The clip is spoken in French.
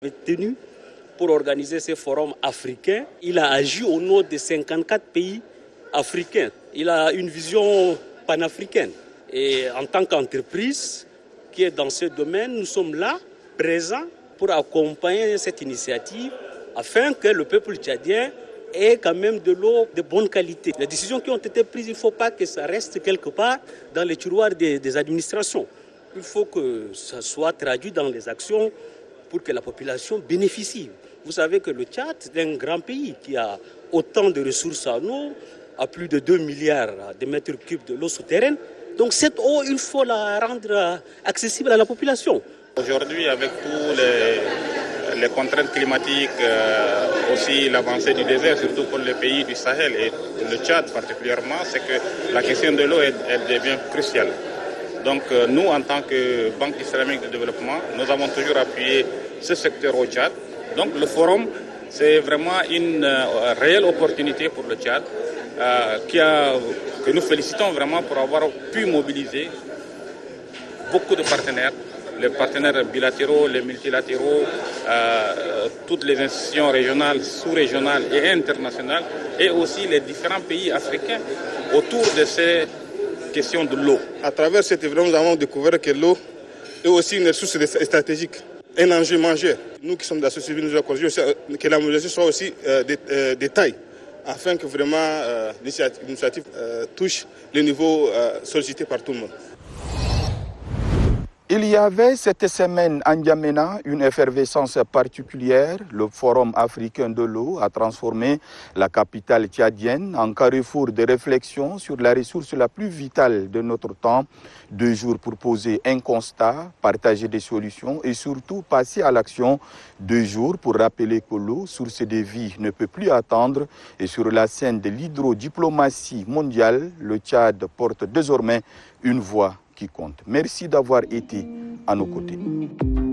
Tenu pour organiser ce forum africain, il a agi au nom de 54 pays africains. Il a une vision panafricaine. Et en tant qu'entreprise qui est dans ce domaine, nous sommes là, présents, pour accompagner cette initiative afin que le peuple tchadien ait quand même de l'eau de bonne qualité. Les décisions qui ont été prises, il ne faut pas que ça reste quelque part dans les tiroirs des administrations. Il faut que ça soit traduit dans les actions pour que la population bénéficie. Vous savez que le Tchad est un grand pays qui a autant de ressources en eau, à plus de 2 milliards de mètres cubes de l'eau souterraine. Donc cette eau, il faut la rendre accessible à la population. Aujourd'hui, avec tous les contraintes climatiques, aussi l'avancée du désert, surtout pour les pays du Sahel et le Tchad particulièrement, c'est que la question de l'eau elle devient cruciale. Donc nous, en tant que Banque islamique de développement, nous avons toujours appuyé ce secteur au Tchad. Donc le forum, c'est vraiment une réelle opportunité pour le Tchad que nous félicitons vraiment pour avoir pu mobiliser beaucoup de partenaires, les partenaires bilatéraux, les multilatéraux, toutes les institutions régionales, sous-régionales et internationales, et aussi les différents pays africains autour de ces questions de l'eau. À travers cet événement, nous avons découvert que l'eau est aussi une ressource stratégique, un enjeu majeur. Nous qui sommes de la société civile, nous avons considéré que la mobilisation soit aussi de taille, afin que vraiment l'initiative touche le niveau sollicité par tout le monde. Il y avait cette semaine à N'Djamena une effervescence particulière. Le Forum africain de l'eau a transformé la capitale tchadienne en carrefour de réflexion sur la ressource la plus vitale de notre temps. 2 jours pour poser un constat, partager des solutions et surtout passer à l'action. 2 jours pour rappeler que l'eau, source de vie, ne peut plus attendre. Et sur la scène de l'hydrodiplomatie mondiale, le Tchad porte désormais une voix qui compte. Merci d'avoir été à nos côtés.